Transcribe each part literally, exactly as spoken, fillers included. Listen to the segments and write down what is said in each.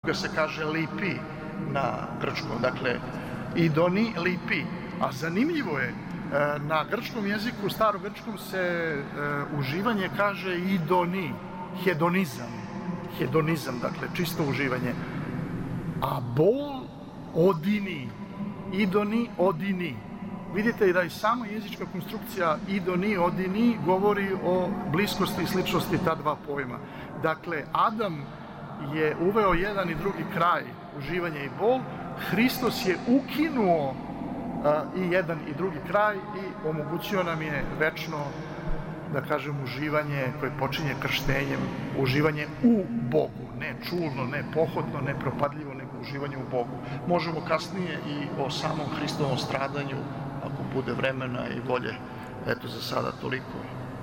se kaže lipi na grčkom, dakle idoni, lipi. A zanimljivo je, na grčkom jeziku, starogrčkom se uživanje kaže idoni, hedonizam, hedonizam, dakle čisto uživanje. A bol odini, idoni, odini. Vidite da i sama jezička konstrukcija idoni, odini govori o bliskosti i sličnosti ta dva pojma. Dakle, Adam je uveo jedan i drugi kraj, uživanje i bol, Hristos je ukinuo a, i jedan i drugi kraj i omogućio nam je večno, da kažem, uživanje koje počinje krštenjem, uživanje u Bogu, ne čulno, ne pohodno, ne propadljivo, nego uživanje u Bogu. Možemo kasnije i o samom Hristovom stradanju, ako bude vremena i volje. Eto, za sada toliko.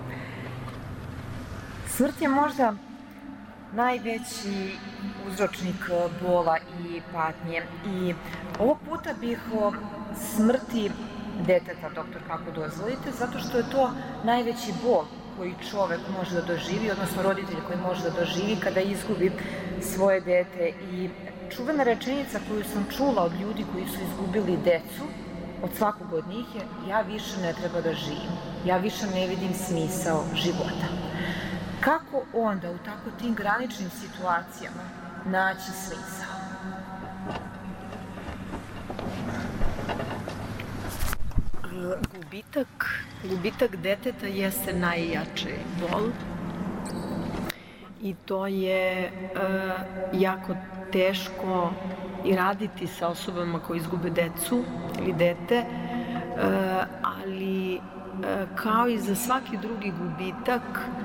Smrt je možda najveći uzročnik bola i patnje. I ovog puta bih o smrti deteta, doktor, kako dozvolite, zato što je to najveći bol koji čovek može da doživi, odnosno roditelj koji može da doživi kada izgubi svoje dete. I čuvena rečenica koju sam čula od ljudi koji su izgubili decu, od svakog od njih je: ja više ne treba da živim, ja više ne vidim smisao života. Kako onda u tako tim graničnim situacijama naći smisao? Gubitak, gubitak deteta jeste najjači bol i to je e, jako teško i raditi sa osobama koji izgube decu ili dete, e, ali e, kao i za svaki drugi gubitak,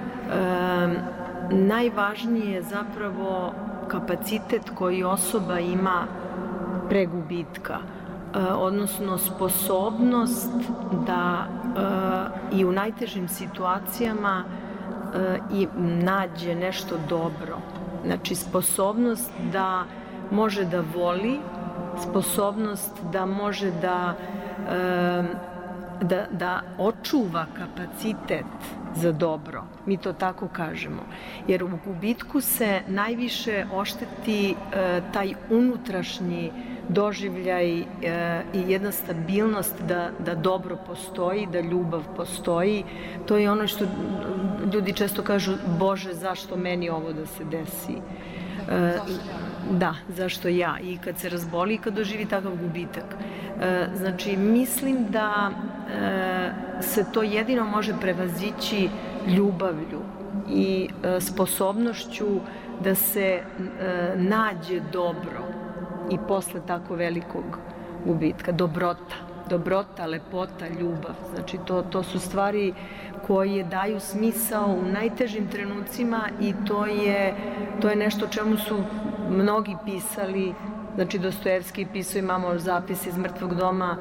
e, najvažnije je zapravo kapacitet koji osoba ima pre gubitka, odnosno sposobnost da uh, i u najtežim situacijama uh, i nađe nešto dobro. Znači, sposobnost da može da voli, sposobnost da može da, uh, da, da očuva kapacitet za dobro. Mi to tako kažemo. Jer u gubitku se najviše ošteti uh, taj unutrašnji doživljaj e, i jedna stabilnost da, da dobro postoji, da ljubav postoji. To je ono što ljudi često kažu: Bože, zašto meni ovo da se desi? E, da, zašto ja? I kad se razboli i kad doživi takav gubitak. E, znači, mislim da e, se to jedino može prevazići ljubavlju i e, sposobnošću da se e, nađe dobro i posle tako velikog gubitka. Dobrota, dobrota, lepota, ljubav. Znači, to, to su stvari koje daju smisao u najtežim trenucima i to je, to je nešto čemu su mnogi pisali. Znači, Dostojevski pisao, imamo zapis iz Mrtvog doma,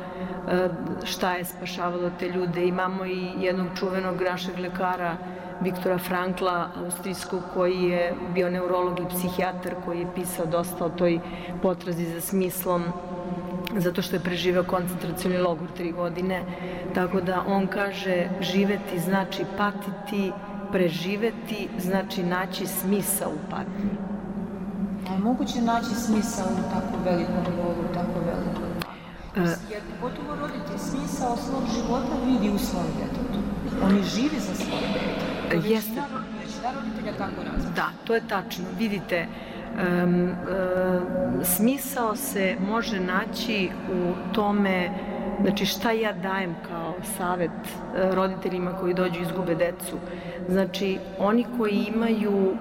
šta je spašavalo te ljude. Imamo i jednog čuvenog našeg lekara, Viktora Frankla, austrijskog, koji je bio neurolog i psihijatar, koji je pisao dosta o toj potrazi za smislom, zato što je preživeo koncentracioni logor tri godine. Tako da on kaže: živeti znači patiti, preživeti znači naći smisao u patnji. A moguće naći smisao u tako velikom bolu, tako velikom? Jer gotovo roditelj smisao svog života vidi u svom detetu. Oni živi za svoje dete. Jeste. Većina roditelja tako razmišlja. Da, to je tačno. Vidite, um, um, smisao se može naći u tome, znači šta ja dajem kao savet uh, roditeljima koji dođu i izgube decu. Znači, oni koji imaju uh,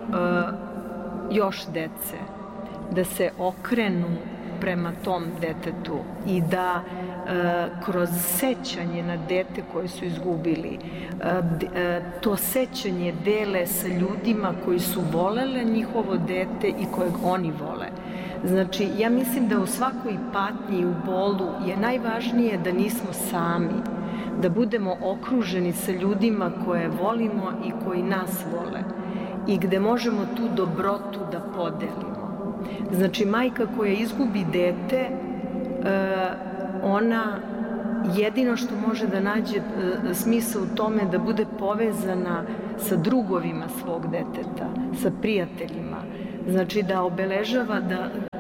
još dece, da se okrenu prema tom detetu i da e, kroz sećanje na dete koje su izgubili, e, to sećanje dele sa ljudima koji su volele njihovo dete i kojeg oni vole. Znači, ja mislim da u svakoj patnji i u bolu je najvažnije da nismo sami, da budemo okruženi sa ljudima koje volimo i koji nas vole i gde možemo tu dobrotu da podelimo. Znači, majka koja izgubi dete, ona jedino što može da nađe smisao u tome da bude povezana sa drugovima svog deteta, sa prijateljima. Znači, da obeležava, da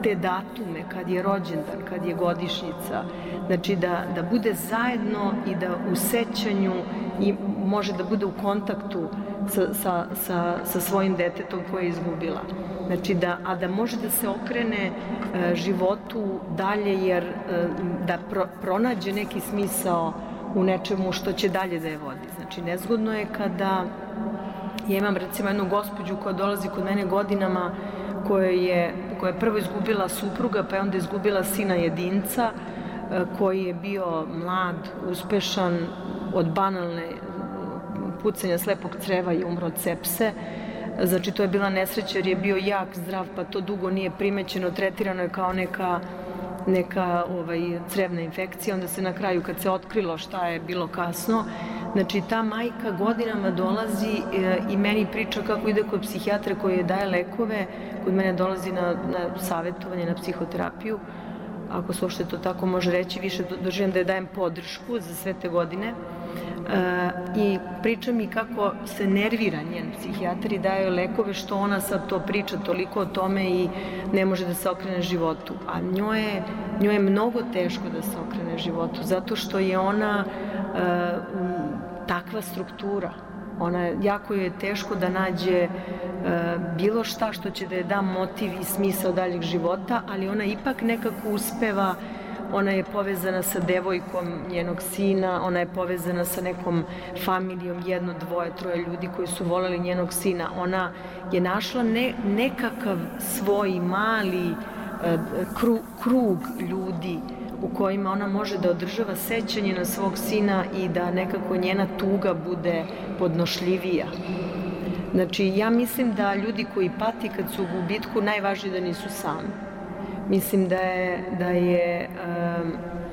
te datume, kad je rođendan, kad je godišnjica, znači da, da bude zajedno i da u sećanju i može da bude u kontaktu sa, sa, sa, sa svojim detetom koje je izgubila. Znači da, a da može da se okrene e, životu dalje, jer e, da pro, pronađe neki smisao u nečemu što će dalje da je vodi. Znači nezgodno je kada ja imam recimo jednu gospođu koja dolazi kod mene godinama, koja je, koja je prvo izgubila supruga, pa je onda izgubila sina jedinca, koji je bio mlad, uspešan, od banalne pucanja slepog creva i umro od sepse. Znači to je bila nesreća jer je bio jak, zdrav, pa to dugo nije primećeno, tretirano je kao neka neka ovaj, crevna infekcija, onda se na kraju kad se otkrilo šta je bilo kasno, znači ta majka godinama dolazi e, i meni priča kako ide kod psihijatra koji je daje lekove, kod mene dolazi na, na savjetovanje, na psihoterapiju, ako se uopšte to tako može reći, više doživim da je dajem podršku za sve te godine. E, i priča mi kako se nervira njen psihijatar i daje lekove što ona sad to priča toliko o tome i ne može da se okrene životu. A njoj je, njoj je mnogo teško da se okrene životu zato što je ona e, takva struktura. Ona, jako je teško da nađe e, bilo šta što će da je da motiv i smisao daljeg života, ali ona ipak nekako uspeva. Ona je povezana sa devojkom njenog sina, ona je povezana sa nekom familijom, jedno, dvoje, troje ljudi koji su voleli njenog sina. Ona je našla ne, nekakav svoj mali e, kru, krug ljudi u kojima ona može da održava sećanje na svog sina i da nekako njena tuga bude podnošljivija. Znači, ja mislim da ljudi koji pati kad su u gubitku, najvažnije da nisu sami. Mislim da je, da je um,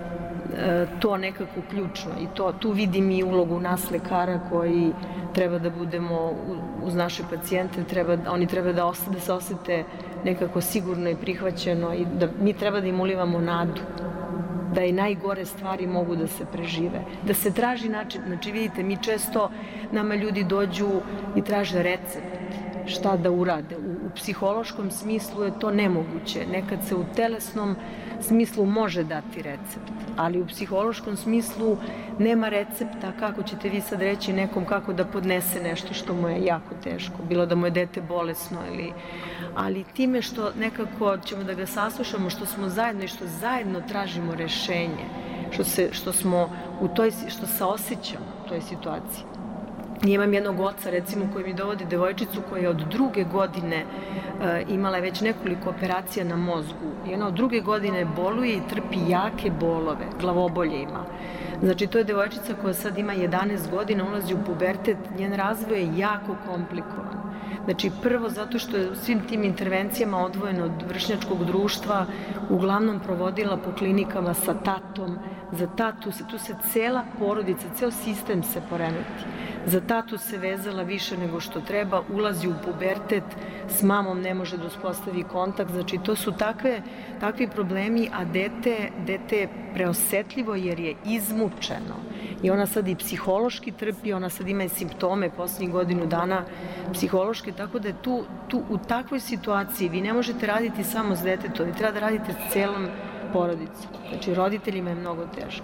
to nekako ključno i to, tu vidim i ulogu nas lekara koji treba da budemo uz naše pacijente, treba, oni treba da, osete, da se osete nekako sigurno i prihvaćeno i da mi treba da im ulivamo nadu, da i najgore stvari mogu da se prežive. Da se traži način, znači vidite, mi često, nama ljudi dođu i traže recept, šta da urade. U, u psihološkom smislu je to nemoguće. Nekad se u telesnom smislu može dati recept, ali u psihološkom smislu nema recepta kako ćete vi sad reći nekom kako da podnese nešto što mu je jako teško, bilo da mu je dete bolesno ili... Ali time što nekako ćemo da ga saslušamo, što smo zajedno i što zajedno tražimo rešenje, što, se, što smo u toj, što se osjećamo u toj situaciji. Ja imam jednog oca, recimo, koji mi dovodi devojčicu koja je od druge godine e, imala je već nekoliko operacija na mozgu i ona od druge godine boluje i trpi jake bolove, glavobolje ima. Znači, to je devojčica koja sad ima jedanaest godina, ulazi u pubertet, njen razvoj je jako komplikovan. Znači, prvo zato što je svim tim intervencijama odvojeno od vršnjačkog društva, uglavnom provodila po klinikama sa tatom. Za tatu se, tu se cela porodica, ceo sistem se poremeti. Za tatu se vezala više nego što treba, ulazi u pubertet, s mamom ne može da uspostavi kontakt, znači to su takve, takvi problemi, a dete, dete je preosetljivo jer je izmučeno. I ona sad i psihološki trpi, ona sad ima i simptome poslednjih godinu dana psihološke, tako da je tu, tu u takvoj situaciji vi ne možete raditi samo s detetom, vi treba da radite s celom porodicom. Znači roditeljima je mnogo teško.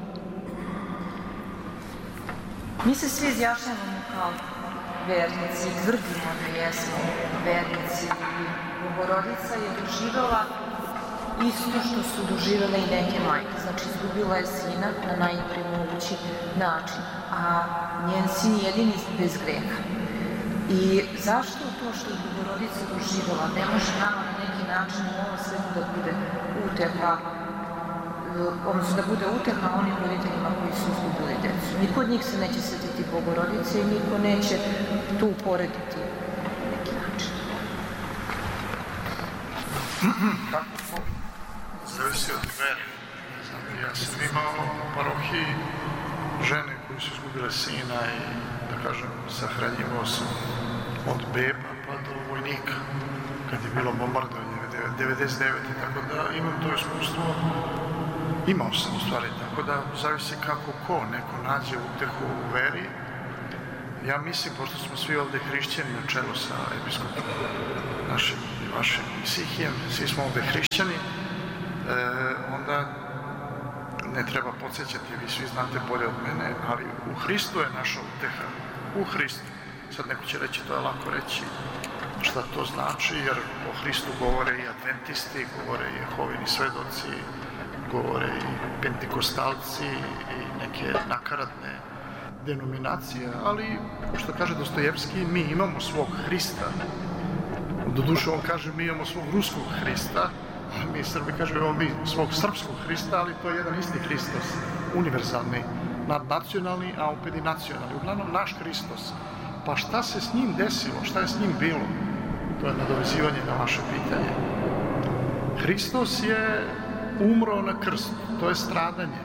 Mi se svi izjašnjavamo kao vernici i tvrdimo da jesmo vernici i Bogorodica je doživjela isto što su doživjela i neke majke. Znači, izgubila je sina na najgori mogući način, a njen sin je jedini bez greha. I zašto to što je Bogorodica doživjela ne može nama na neki način u ovom svetu da bude uteha, odnosno da bude uteha onim roditeljima koji su izgubili decu. Niko od njih se neće sjetiti Bogorodice i niko neće tu uporediti na neki način. Kako to? Zavisi od vere. Ja sam imao u parohiji žene koje su izgubile sina i, da kažem, sahranjivao sam od beba pa do vojnika, kad je bilo bombardovanje devedeset devete. Tako da imam to iskustvo. Imao sam u stvari, tako da zavisi kako ko, neko nađe utehu u veri, ja mislim, pošto smo svi ovde hrišćani na čelu sa episkopom našim i vašim Sihijem, svi smo ovde hrišćani, e, onda ne treba podsjećati, vi svi znate bolje od mene, ali u Hristu je naša uteha. U Hristu. Sad neko će reći, to je lako reći šta to znači, jer o Hristu govore i adventisti, govore i Jehovini svedoci, govore i pentikostalci i neke nakaradne denominacije, ali, što kaže Dostojevski, mi imamo svog Hrista. Doduše, on kaže, mi imamo svog ruskog Hrista, a mi Srbi kažemo, imamo mi svog srpskog Hrista, ali to je jedan isti Hristos, univerzalni, nadnacionalni, a opet i nacionalni. Uglavnom, naš Hristos. Pa šta se s njim desilo? Šta je s njim bilo? To je nadovezivanje na vaše pitanje. Hristos je umro na krstu, to je stradanje.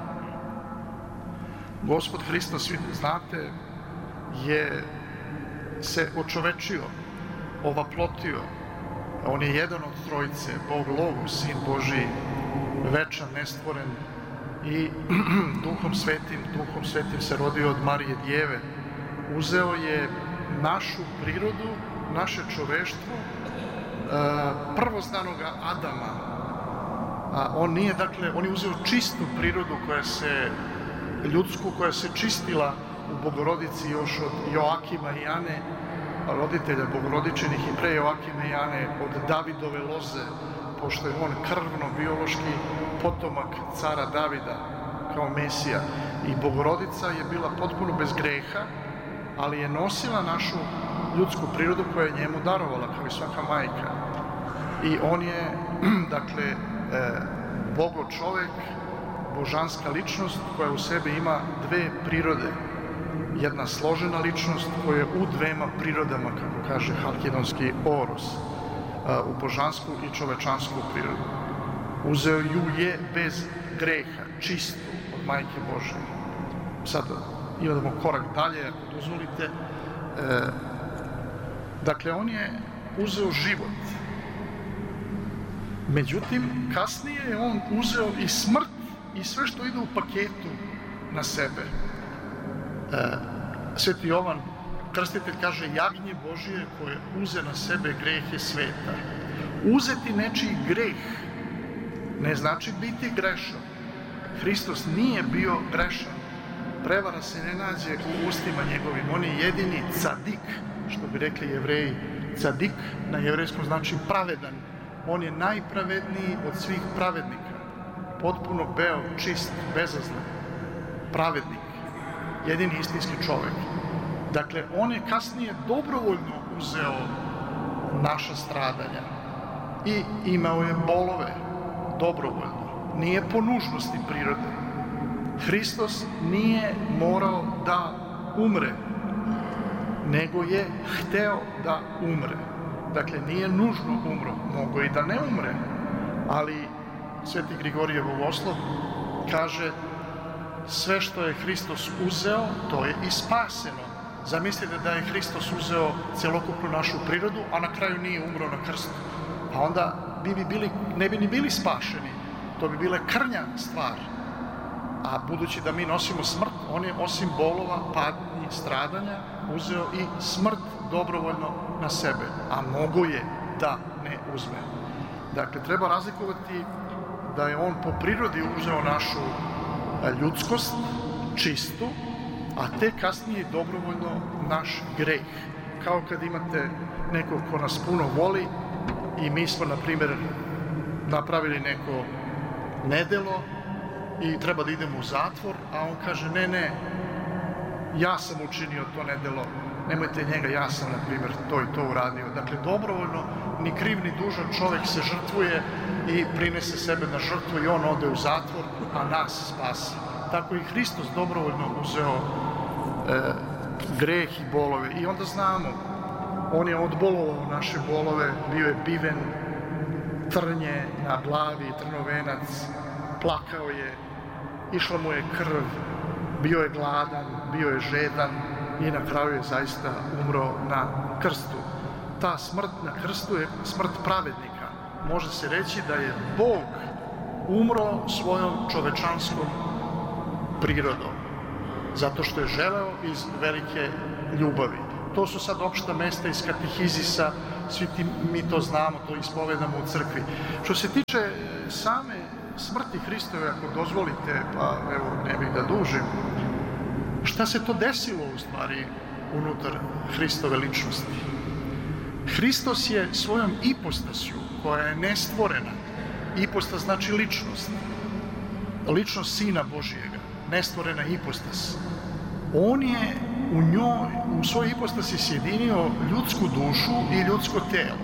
Gospod Hristos, svi znate, je se očovečio, ovaplotio. On je jedan od trojice, Bog Logos, Sin Božiji, večan, nestvoren i Duhom Svetim, Duhom Svetim se rodio od Marije Djeve. Uzeo je našu prirodu, naše čoveštvo, prvozdanog Adama. On nije, dakle, on je uzeo čistu prirodu koja se, ljudsku, koja se čistila u Bogorodici još od Joakima i Ane, roditelja Bogorodičenih i pre Joakima i Ane, od Davidove loze, pošto je on krvno, biološki potomak cara Davida kao Mesija. I Bogorodica je bila potpuno bez greha, ali je nosila našu ljudsku prirodu koja je njemu darovala, kao i svaka majka. I on je, dakle, Bogo čovek, božanska ličnost koja u sebi ima dve prirode. Jedna složena ličnost koja je u dvema prirodama, kako kaže halkidonski Oros, u božansku i čovečansku prirodu. Uzeo ju je bez greha, čistu od Majke Božje. Sad idemo korak dalje, ako dozvolite. Dakle, on je uzeo život. Međutim, kasnije je on uzeo i smrt i sve što ide u paketu na sebe. Sveti Jovan Krstitelj kaže, jagnje Božije koje uze na sebe grehe sveta. Uzeti nečiji greh ne znači biti grešan. Hristos nije bio grešan. Prevara se ne nađe u ustima njegovim. On je jedini cadik, što bi rekli Jevreji. Cadik na jevrejskom znači pravedan. On je najpravedniji od svih pravednika. Potpuno beo, čist, bezazlen, pravednik. Jedini istinski čovek. Dakle, on je kasnije dobrovoljno uzeo naša stradanja i imao je bolove dobrovoljno. Nije po nužnosti prirode. Hristos nije morao da umre, nego je hteo da umre. Dakle, nije nužno umro, mogo i da ne umre, ali Sveti Grigorije Bogoslov kaže sve što je Hristos uzeo, to je i spaseno. Zamislite da je Hristos uzeo celokupnu našu prirodu, a na kraju nije umro na krstu. Pa onda bi bi bili, ne bi ni bili spašeni. To bi bile krnja stvar. A budući da mi nosimo smrt, on je osim bolova, patnji, stradanja, uzeo i smrt dobrovoljno na sebe. A mogo je da ne uzme. Dakle, treba razlikovati da je on po prirodi uzeo našu ljudskost, čistu, a te kasnije dobrovoljno naš greh. Kao kad imate nekog ko nas puno voli i mi smo, na primjer, napravili neko nedelo i treba da idemo u zatvor, a on kaže, ne, ne, ja sam učinio to nedelo, nemojte njega, ja sam, na primjer, to i to uradio. Dakle, dobrovoljno, ni kriv ni dužan čovek se žrtvuje i prinese sebe na žrtvu i on ode u zatvor, a nas spasi. Tako i Hristos dobrovoljno uzeo e, greh i bolove. I onda znamo, on je odbolovao naše bolove, bio je biven, trnje na glavi, trnovenac, plakao je, išla mu je krv, bio je gladan, bio je žedan i na kraju je zaista umro na krstu. Ta smrt na krstu je smrt pravednika. Može se reći da je Bog umro svojom čovečanskom prirodom, zato što je želeo iz velike ljubavi. To su sad opšta mesta iz katehizisa, svi ti, mi to znamo, to ispovedamo u crkvi. Što se tiče same smrti Hristove, ako dozvolite, pa evo, ne bih da dužim, šta se to desilo u stvari unutar Hristove ličnosti? Hristos je svojom ipostasju, koja je nestvorena, ipostas znači ličnost, ličnost Sina Božijega, nestvorena ipostas, on je u njoj, u svojoj ipostasi sjedinio ljudsku dušu i ljudsko telo.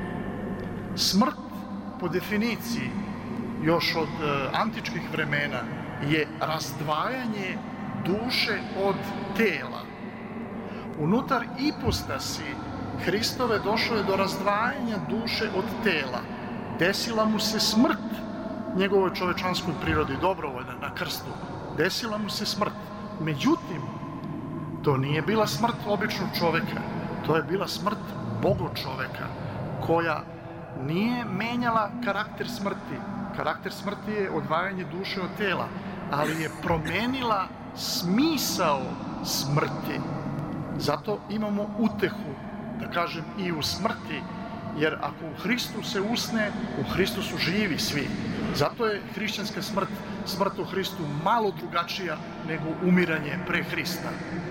Smrt, po definiciji, još od antičkih vremena, je razdvajanje duše od tela. Unutar ipostasi Hristove došlo je do razdvajanja duše od tela. Desila mu se smrt njegovoj čovečanskoj prirodi, dobrovoljna, na krstu. Desila mu se smrt. Međutim, to nije bila smrt običnog čoveka, to je bila smrt bogočoveka, koja nije menjala karakter smrti. Karakter smrti je odvajanje duše od tela, ali je promenila smisao smrti. Zato imamo utehu, da kažem, i u smrti, jer ako u Hristu se usne, u Hristu su živi svi. Zato je hrišćanska smrt, smrt u Hristu, malo drugačija nego umiranje pre Hrista.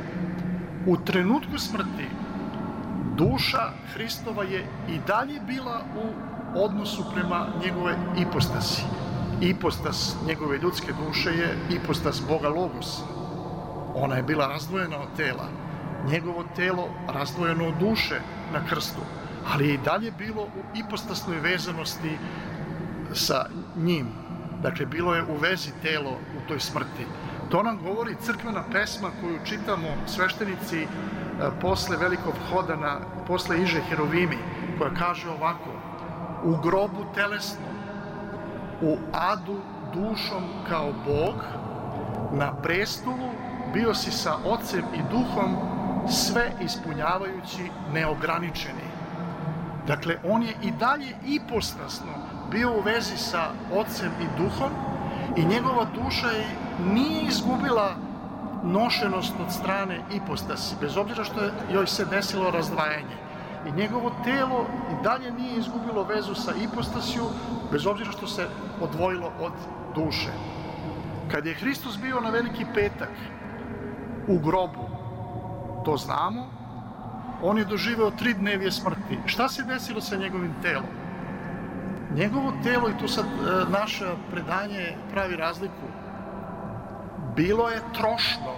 U trenutku smrti duša Hristova je i dalje bila u odnosu prema njegove ipostasi. Ipostas njegove ljudske duše je ipostas Boga Logosa. Ona je bila razdvojena od tela. Njegovo telo razdvojeno od duše na krstu, ali je i dalje bilo u ipostasnoj vezanosti sa njim. Dakle, bilo je u vezi telo u toj smrti. To nam govori crkvena pesma koju čitamo sveštenici posle velikog hoda, na, posle Iže Herovimi, koja kaže ovako: u grobu telesnom, u adu dušom kao Bog, na prestolu bio si sa Ocem i Duhom, sve ispunjavajući neograničeni. Dakle, on je i dalje ipostasno bio u vezi sa Ocem i Duhom i njegova duša je nije izgubila nošenost od strane ipostasi, bez obzira što je joj se desilo razdvajanje. I njegovo telo i dalje nije izgubilo vezu sa ipostasiju, bez obzira što se odvojilo od duše. Kad je Hristos bio na Veliki petak u grobu, to znamo, on je doživeo tri dnevje smrti. Šta se desilo sa njegovim telom? Njegovo telo, i tu sad e, naše predanje pravi razliku, bilo je trošno.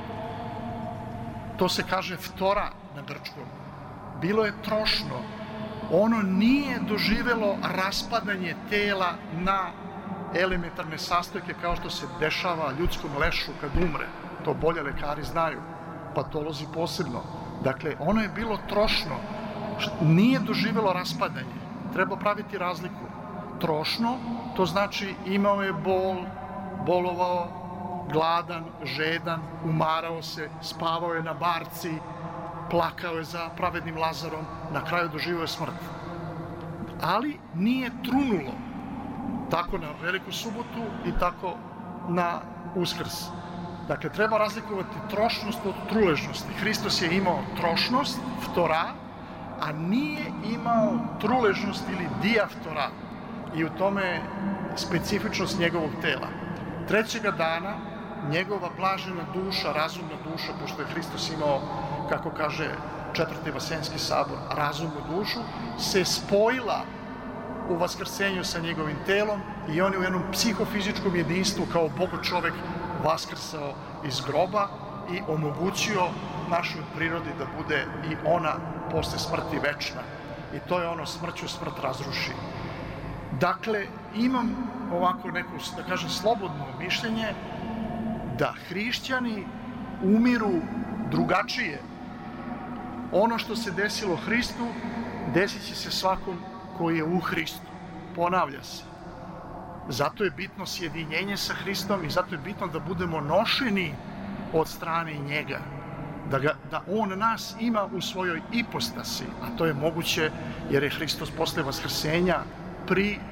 To se kaže ftora na grčkom. Bilo je trošno. Ono nije doživelo raspadanje tela na elementarne sastojke kao što se dešava ljudskom lešu kad umre. To bolje lekari znaju, patolozi posebno. Dakle, ono je bilo trošno, nije doživelo raspadanje. Treba praviti razliku. Trošno, to znači imao je bol, bolovao, gladan, žedan, umarao se, spavao je na barci, plakao je za pravednim Lazarom, na kraju doživio je smrt. Ali nije trunulo, tako na Veliku subotu i tako na Uskrs. Dakle, treba razlikovati trošnost od truležnosti. Hristos je imao trošnost, ftora, a nije imao truležnost ili diaftora, i u tome je specifičnost njegovog tela. Trećega dana njegova blažena duša, razumna duša, pošto je Hristos imao, kako kaže Četvrti Vaseljenski sabor, razumnu dušu, se spojila u vaskrsenju sa njegovim telom i on je u jednom psihofizičkom jedinstvu kao Bogo čovek vaskrsao iz groba i omogućio našoj prirodi da bude i ona posle smrti večna. I to je ono, smrću smrt razruši. Dakle, imam ovako neko, da kažem, slobodno mišljenje da hrišćani umiru drugačije. Ono što se desilo Hristu, desit će se svakom koji je u Hristu. Ponavlja se. Zato je bitno sjedinjenje sa Hristom i zato je bitno da budemo nošeni od strane njega. Da, ga, da on nas ima u svojoj ipostasi, a to je moguće jer je Hristos posle vaskrsenja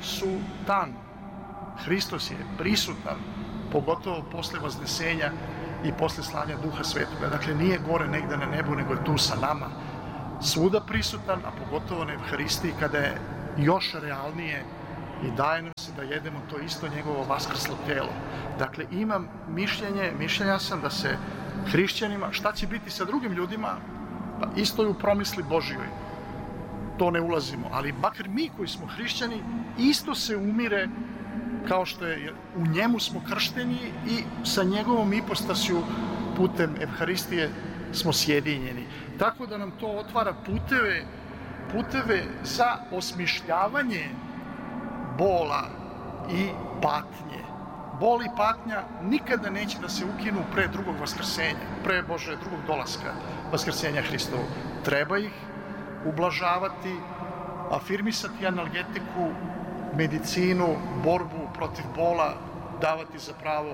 prisutan. Hristos je prisutan, pogotovo posle vaznesenja i posle slanja Duha Svetoga. Dakle, nije gore negde na nebu, nego je tu sa nama, svuda prisutan, a pogotovo na Evharistiji kada je još realnije i daje nam se da jedemo to isto njegovo vaskrslo telo. Dakle, imam mišljenje, mišljenja sam da se hrišćanima, šta će biti sa drugim ljudima, pa isto je u promisli Božijoj. To ne ulazimo, ali makar mi koji smo hrišćani, isto se umire kao što je, u njemu smo kršteni i sa njegovom ipostasiju putem Evharistije smo sjedinjeni. Tako da nam to otvara puteve, puteve za osmišljavanje bola i patnje. Bol i patnja nikada neće da se ukinu pre drugog vaskrsenja, pre Bože drugog dolaska vaskrsenja Hristovog. Treba ih ublažavati, afirmisati analgetiku, medicinu, borbu protiv bola, davati za pravo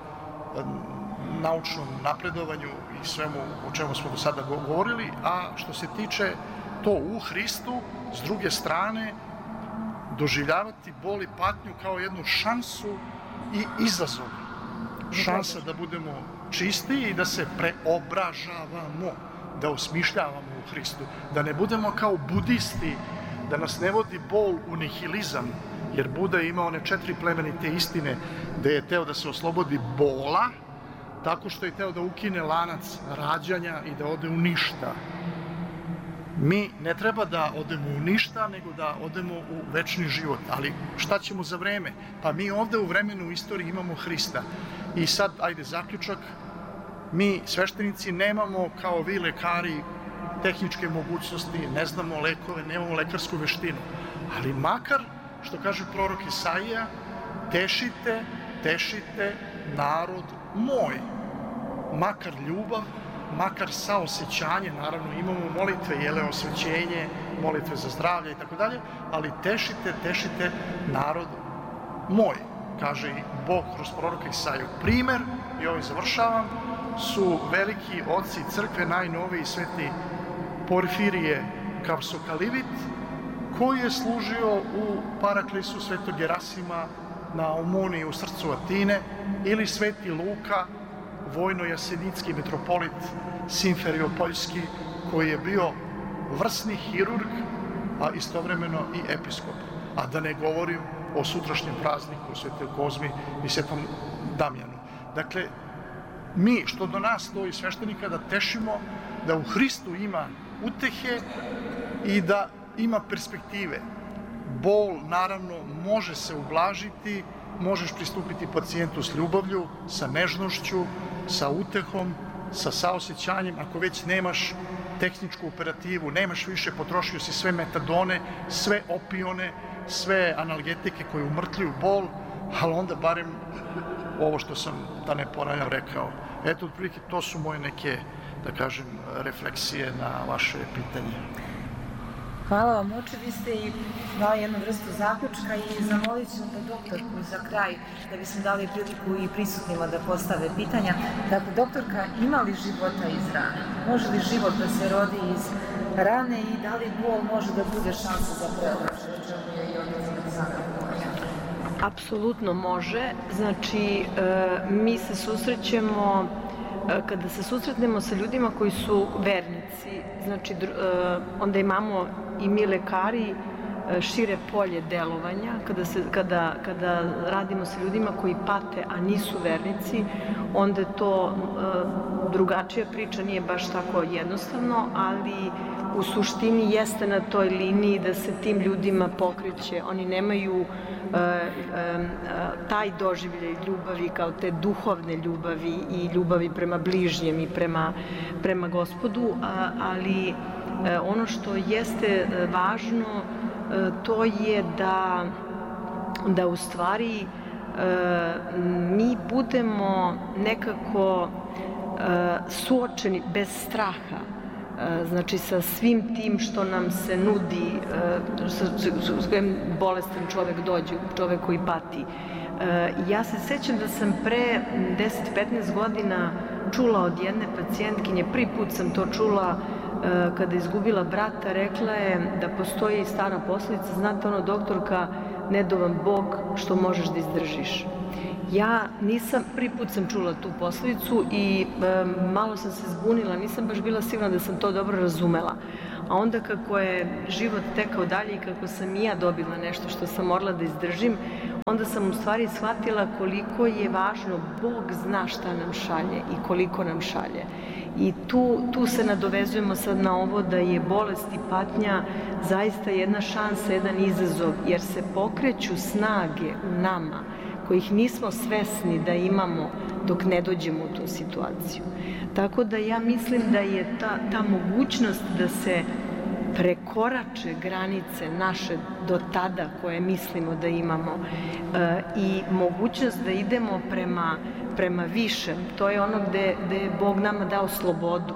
naučnom napredovanju i svemu o čemu smo do sada govorili, a što se tiče to u Hristu, s druge strane, doživljavati bol i patnju kao jednu šansu i izazov. Šansa da budemo čisti i da se preobražavamo, da osmišljavamo u Hristu, da ne budemo kao budisti, da nas ne vodi bol u nihilizam, jer Buda je imao one četiri plemenite istine, gde je teo da se oslobodi bola, tako što je teo da ukine lanac rađanja i da ode u ništa. Mi ne treba da odemo u ništa, nego da odemo u večni život. Ali šta ćemo za vreme? Pa mi ovde u vremenu u istoriji imamo Hrista. I sad, ajde, zaključak, mi sveštenici nemamo kao vi lekari tehničke mogućnosti, ne znamo lekove, nemamo lekarsku veštinu. Ali makar, što kaže prorok Isaija, tešite, tešite narod moj. Makar ljubav, makar saosećanje, naravno imamo molitve, jele osvećenje, molitve za zdravlje i tako dalje, ali tešite, tešite narod moj, kaže i Bog kroz proroka Isaiju. Primer, i ovim završavam, su veliki oci crkve, najnoviji sveti Porfirije Kapsokalivit, koji je služio u Paraklisu svetog Gerasima na Omoniji u srcu Atine, ili sveti Luka, vojno-jasenicki mitropolit Simferiopoljski, koji je bio vrsni hirurg, a istovremeno i episkop. A da ne govorim o sutrašnjem prazniku Svetoj Kozmi i Svetom Damjanu. Dakle, mi, što do nas stoji sveštenika, da tešimo da u Hristu ima utehe i da ima perspektive. Bol, naravno, može se ublažiti, možeš pristupiti pacijentu s ljubavlju, sa nežnošću, sa utehom, sa saosećanjem. Ako već nemaš tehničku operativu, nemaš više, potrošio si sve metadone, sve opione, sve analgetike koje umrtljuju bol, ali onda barem ovo što sam, da ne ponavljam, rekao. Eto, otprilike, to su moje neke, da kažem, refleksije na vaše pitanje. Hvala vam, oče, vi ste i dali jednu vrstu zaključka i zamolit ću da doktorku za kraj, da bismo dali priliku i prisutnima da postave pitanja. Dakle, doktorka, ima li života iz rane? Može li život da se rodi iz rane i da li bol može da bude šansa za preobraćaj? O čemu je i odnosno Sandra govorila? Apsolutno može. Znači, mi se susrećemo, kada se susretnemo sa ljudima koji su vernici, znači onda imamo i mi lekari šire polje delovanja, kada, se, kada, kada radimo sa ljudima koji pate, a nisu vernici, onda je to drugačija priča, nije baš tako jednostavno, ali u suštini jeste na toj liniji da se tim ljudima pokreće. Oni nemaju taj doživljaj ljubavi kao te duhovne ljubavi i ljubavi prema bližnjem i prema, prema Gospodu, ali ono što jeste važno to je da, da u stvari mi budemo nekako suočeni bez straha, znači sa svim tim što nam se nudi, s kojim bolestan čovek dođe, čovek koji pati. Ja se sećam da sam pre deset do petnaest godina čula od jedne pacijentkinje, prvi put sam to čula kada je izgubila brata, rekla je da postoji stara poslovica, znate ono, doktorka, ne do vam Bog što možeš da izdržiš. Ja nisam, prvi put sam čula tu poslovicu i e, malo sam se zbunila, nisam baš bila sigurna da sam to dobro razumela. A onda kako je život tekao dalje i kako sam i ja dobila nešto što sam morala da izdržim, onda sam u stvari shvatila koliko je važno, Bog zna šta nam šalje i koliko nam šalje. I tu, tu se nadovezujemo sad na ovo da je bolest i patnja zaista jedna šansa, jedan izazov, jer se pokreću snage u nama kojih nismo svesni da imamo dok ne dođemo u tu situaciju. Tako da ja mislim da je ta, ta mogućnost da se prekorače granice naše do tada koje mislimo da imamo e, i mogućnost da idemo prema, prema višem, to je ono gde, gde je Bog nama dao slobodu.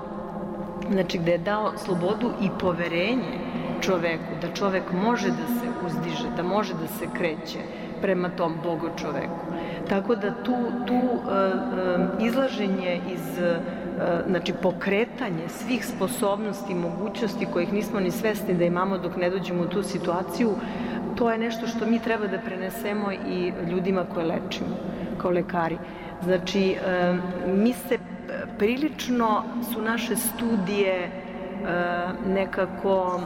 Znači gde je dao slobodu i poverenje čoveku, da čovek može da se uzdiže, da može da se kreće prema tom Bogu čoveku. Tako da tu, tu uh, uh, izlaženje iz, uh, znači pokretanje svih sposobnosti i mogućnosti kojih nismo ni svesni da imamo dok ne dođemo u tu situaciju, to je nešto što mi treba da prenesemo i ljudima koje lečimo, kao lekari. Znači, uh, mi se prilično su naše studije uh, nekako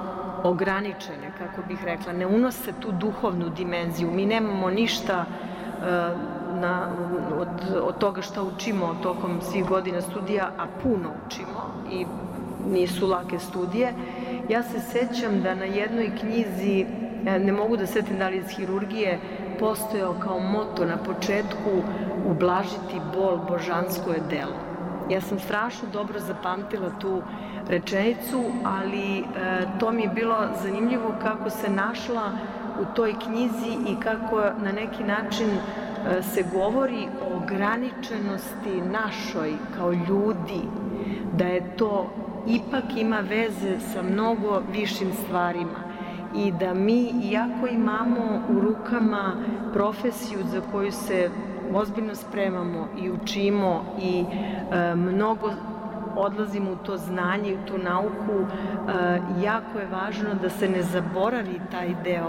ograničene, kako bih rekla, ne unose tu duhovnu dimenziju. Mi nemamo ništa uh, na, od, od toga što učimo tokom svih godina studija, a puno učimo i nisu lake studije. Ja se sećam da na jednoj knjizi, ne mogu da setim da li iz hirurgije, postojao kao moto na početku ublažiti bol, božansko je delo. Ja sam strašno dobro zapamtila tu rečenicu, ali e, to mi je bilo zanimljivo kako se našla u toj knjizi i kako na neki način e, se govori o ograničenosti našoj kao ljudi, da je to ipak ima veze sa mnogo višim stvarima i da mi, iako imamo u rukama profesiju za koju se ozbiljno spremamo i učimo i e, mnogo odlazimo u to znanje i u tu nauku, e, jako je važno da se ne zaboravi taj deo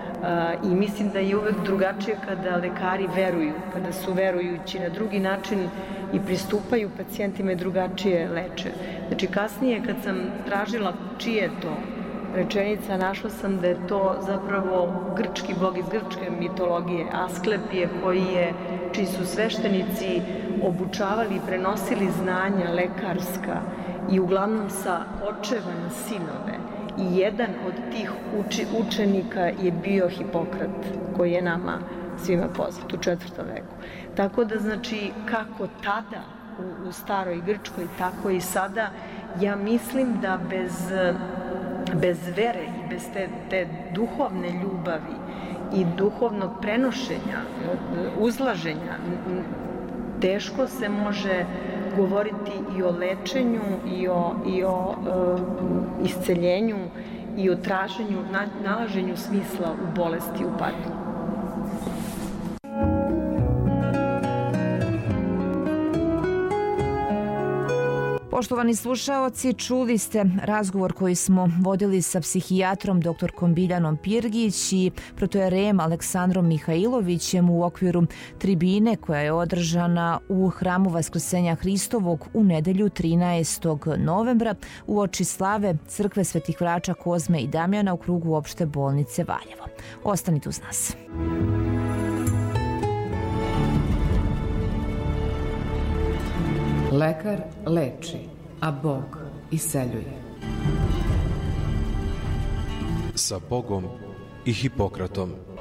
e, i mislim da je uvek drugačije kada lekari veruju, kada su verujući na drugi način i pristupaju pacijentima i drugačije leče. Znači kasnije kad sam tražila čije je to rečenica, našla sam da je to zapravo grčki bog iz grčke mitologije, Asklepije, koji je, čiji su sveštenici obučavali i prenosili znanja lekarska i uglavnom sa očeva na sinove. I jedan od tih uči, učenika je bio Hipokrat, koji je nama svima poznat u četvrtom veku. Tako da, znači, kako tada u, u staroj Grčkoj, tako i sada, ja mislim da bez bez vere i bez te, te duhovne ljubavi i duhovnog prenošenja, uzlaženja, teško se može govoriti i o lečenju i o, i o e, isceljenju i o traženju, nalaženju smisla u bolesti i u patnji. Poštovani slušaoci, čuli ste razgovor koji smo vodili sa psihijatrom doktorkom Biljanom Pirgić i protojerejem Aleksandrom Mihajlovićem u okviru tribine koja je održana u Hramu Vaskrsenja Hristovog u nedelju trinaestog novembra uoči slave Crkve Svetih Vrača Kozme i Damjana u krugu opšte bolnice Valjevo. Ostanite uz nas. Lekar leči, a Bog isceljuje. Sa Bogom i Hipokratom.